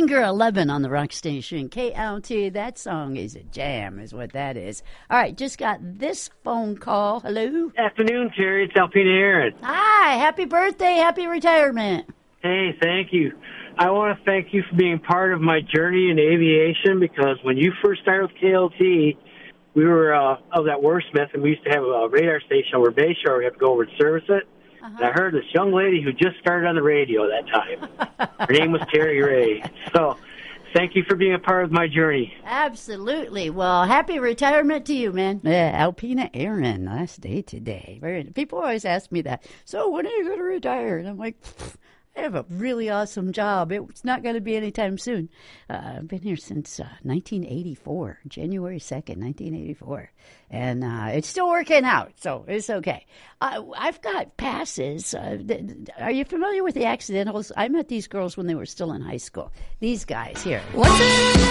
Finger 11 on the rock station. KLT, that song is a jam, is what that is. All right, just got this phone call. Hello? Afternoon, Terry. It's Alpina Aaron. Hi, happy birthday, happy retirement. Hey, thank you. I want to thank you for being part of my journey in aviation, because when you first started with KLT, we were of that Wordsmith, and we used to have a radar station over Bayshore. We had to go over and service it. And I heard this young lady who just started on the radio that time. Her name was Terry Ray. So thank you for being a part of my journey. Absolutely. Well, happy retirement to you, man. Yeah, Alpina Aaron, last day today. People always ask me that. So when are you going to retire? And I'm like, I have a really awesome job. It's not going to be anytime soon. I've been here since 1984, January 2nd, 1984. And it's still working out, so it's okay. I've got passes. Are you familiar with the Accidentals? I met these girls when they were still in high school. These guys here. What's it?